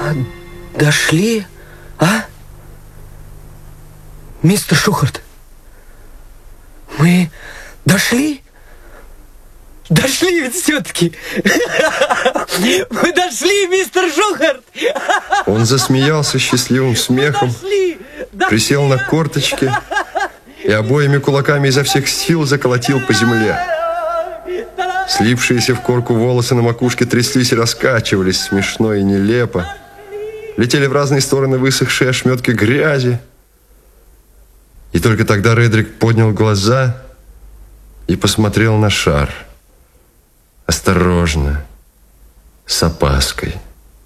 Дошли, а? Мистер Шухарт, мы дошли? Дошли ведь все-таки! Мы дошли, мистер Шухарт! Он засмеялся счастливым смехом, присел на корточки и обоими кулаками изо всех сил заколотил по земле. Слипшиеся в корку волосы на макушке тряслись и раскачивались смешно и нелепо. Летели в разные стороны высохшие ошметки грязи. И только тогда Редрик поднял глаза и посмотрел на шар. Осторожно, с опаской.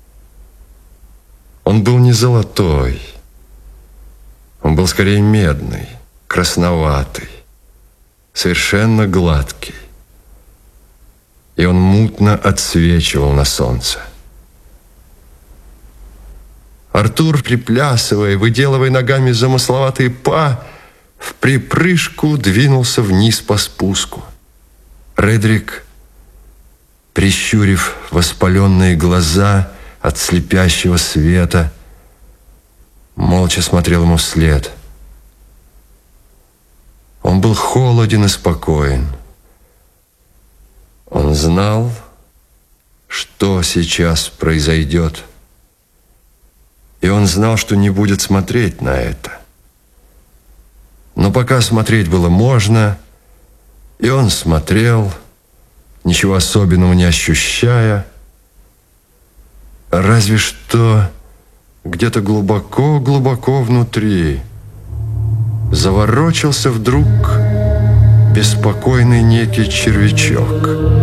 Он был не золотой. Он был скорее медный, красноватый, совершенно гладкий. И он мутно отсвечивал на солнце. Артур, приплясывая, выделывая ногами замысловатые па, в припрыжку двинулся вниз по спуску. Редрик, прищурив воспаленные глаза от слепящего света, молча смотрел ему вслед. Он был холоден и спокоен. Он знал, что сейчас произойдет. И он знал, что не будет смотреть на это. Но пока смотреть было можно, и он смотрел, ничего особенного не ощущая, разве что где-то глубоко-глубоко внутри заворочился вдруг беспокойный некий червячок.